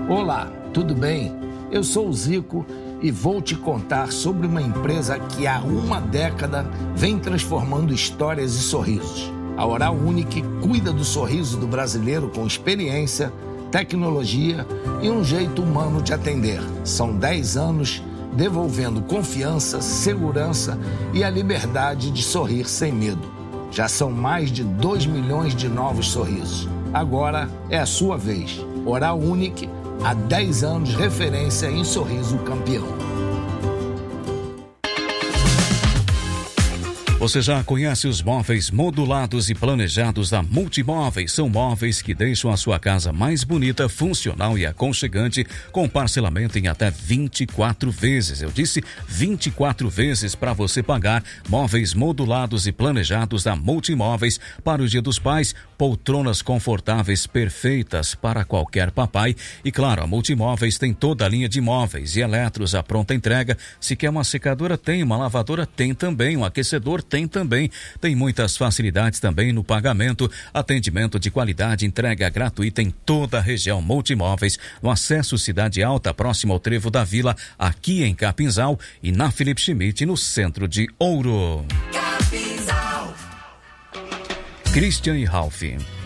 Olá, tudo bem? Eu sou o Zico e vou te contar sobre uma empresa que há uma década vem transformando histórias e sorrisos. A Oral Unique cuida do sorriso do brasileiro com experiência, tecnologia e um jeito humano de atender. São 10 anos devolvendo confiança, segurança e a liberdade de sorrir sem medo. Já são mais de 2 milhões de novos sorrisos. Agora é a sua vez. Oral Unique, há 10 anos referência em sorriso campeão. Você já conhece os móveis modulados e planejados da Multimóveis? São móveis que deixam a sua casa mais bonita, funcional e aconchegante, com parcelamento em até 24 vezes. Eu disse 24 vezes para você pagar. Móveis modulados e planejados da Multimóveis para o Dia dos Pais, poltronas confortáveis perfeitas para qualquer papai. E claro, a Multimóveis tem toda a linha de móveis e eletros à pronta entrega. Se quer uma secadora, tem. Uma lavadora, tem também. Um aquecedor, tem também. Tem muitas facilidades também no pagamento, atendimento de qualidade, entrega gratuita em toda a região. Multimóveis, no acesso Cidade Alta, próximo ao Trevo da Vila, aqui em Capinzal, e na Felipe Schmidt, no centro de Ouro. Capinzal. Christian e Ralph.